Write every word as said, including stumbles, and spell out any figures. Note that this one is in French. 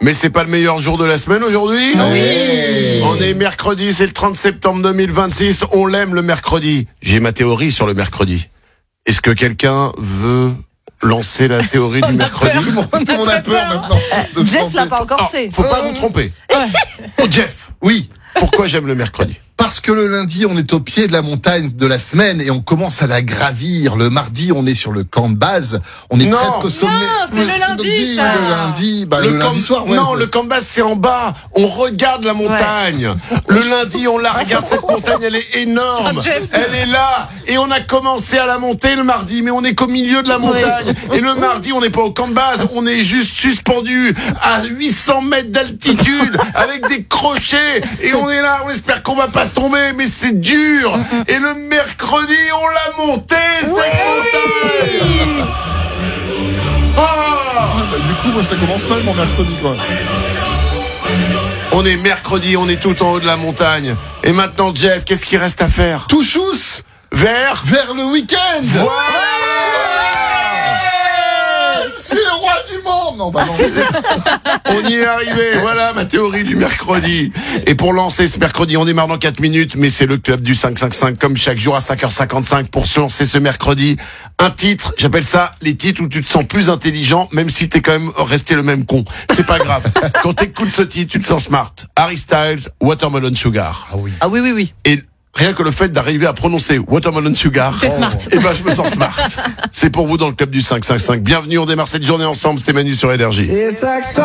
Mais c'est pas le meilleur jour de la semaine aujourd'hui ? Oui. On est mercredi, c'est le trente septembre deux mille vingt-six. On l'aime le mercredi. J'ai ma théorie sur le mercredi. Est-ce que quelqu'un veut lancer la théorie du mercredi ? Tout le monde a peur maintenant. de se Jeff tromper. l'a pas encore Ah, fait. faut pas vous tromper. Oh, Jeff, Oui. pourquoi j'aime le mercredi ? Parce que le lundi, on est au pied de la montagne de la semaine et on commence à la gravir. Le mardi, on est sur le camp de base. On est Non. presque au sommet. Non, c'est le lundi, ça. Le lundi, bah, le, camp- lundi soir, ouais. Non, c'est- le camp de base, c'est en bas. On regarde la montagne. Le lundi, on la regarde, cette montagne, elle est énorme. Ah, Jeff. Elle est là. Et on a commencé à la monter le mardi, mais on est qu'au milieu de la montagne. Et le mardi, on n'est pas au camp de base. On est juste suspendu à huit cents mètres d'altitude avec des crochets. Et on est là, on espère qu'on va pas tomber, mais c'est dur. Et le mercredi, on l'a monté, cette montagne. Ah! Bah, du coup, moi, ça commence mal mon mercredi, quoi. On est mercredi, on est tout en haut de la montagne. Et maintenant, Jeff, qu'est-ce qu'il reste à faire ? Tout chousse Vers vers le week-end. Voilà. Je suis le roi du monde. Non, bah non. On y est arrivé, voilà ma théorie du mercredi. Et pour lancer ce mercredi, on démarre dans quatre minutes, mais c'est le club du cinq cinq cinq, comme chaque jour à cinq heures cinquante-cinq, pour se lancer ce mercredi. Un titre, j'appelle ça les titres où tu te sens plus intelligent, même si t'es quand même resté le même con. C'est pas grave. Quand t'écoutes ce titre, tu te sens smart. Harry Styles, Watermelon Sugar. Ah oui. Ah oui, oui, oui. Et rien que le fait d'arriver à prononcer Watermelon Sugar, T'es smart. eh ben je me sens smart. C'est pour vous dans le club du cinq cinq cinq. Bienvenue, on démarre cette journée ensemble, c'est Manu sur Énergie.